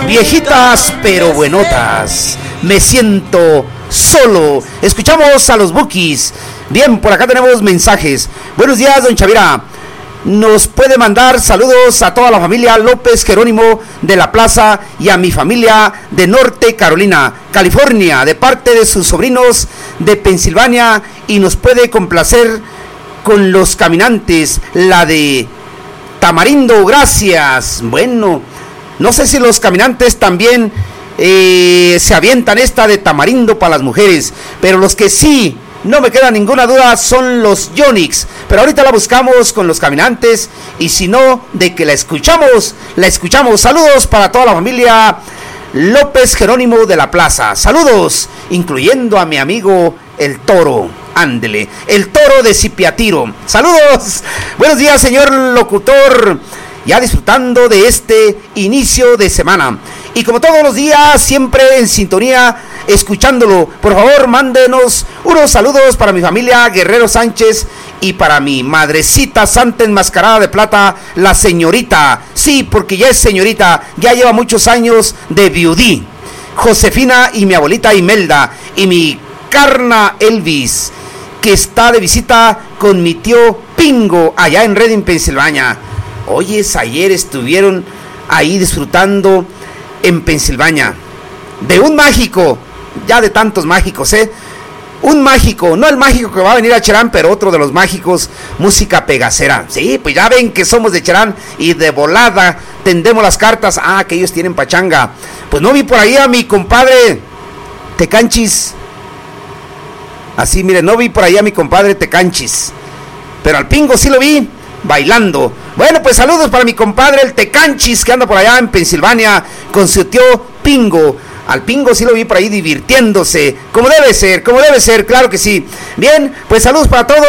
Viejitas pero buenotas. Me siento solo. Escuchamos a los Bukis. Bien, por acá tenemos mensajes. Buenos días, don Chavira. Nos puede mandar saludos a toda la familia López Jerónimo de la Plaza y a mi familia de Norte Carolina, California, de parte de sus sobrinos de Pensilvania, y nos puede complacer con Los Caminantes, la de Tamarindo, gracias. Bueno, no sé si Los Caminantes también se avientan esta de Tamarindo para las mujeres, pero los que sí, no me queda ninguna duda, son los Yonix. Pero ahorita la buscamos con Los Caminantes, y si no, de que la escuchamos, la escuchamos. Saludos para toda la familia López Jerónimo de la Plaza. Saludos, incluyendo a mi amigo el Toro. Ándele, el Toro de Cipiatiro. Saludos. Buenos días, señor locutor. Ya disfrutando de este inicio de semana. Y como todos los días, siempre en sintonía, escuchándolo. Por favor, mándenos unos saludos para mi familia Guerrero Sánchez y para mi madrecita santa enmascarada de plata, la señorita. Sí, porque ya es señorita, ya lleva muchos años de viudí. Josefina y mi abuelita Imelda y mi carna Elvis, que está de visita con mi tío Pingo allá en Reading, Pensilvania. Oyes, ayer estuvieron ahí disfrutando en Pensilvania de un mágico, ya de tantos mágicos, un mágico, no el mágico que va a venir a Cherán, pero otro de los mágicos, música pegacera. Sí, pues ya ven que somos de Cherán y de volada tendemos las cartas. Ah, que ellos tienen pachanga. Pues no vi por ahí a mi compadre Tecanchis. Así, miren, no vi por ahí a mi compadre Tecanchis, pero al Pingo sí lo vi bailando. Bueno, pues saludos para mi compadre el Tecanchis, que anda por allá en Pensilvania con su tío Pingo. Al Pingo sí lo vi por ahí divirtiéndose, como debe ser, claro que sí. Bien, pues saludos para todos.